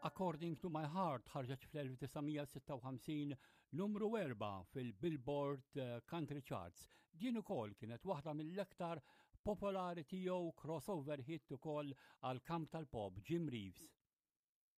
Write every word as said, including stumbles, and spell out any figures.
According to My Heart ħarġet fl-1956 numru erba' fil-Billboard Country Charts. Din ukoll kienet waħda mill-aktar popolari tiegħu crossover hit ukoll għal kamp tal-pop Jim Reeves.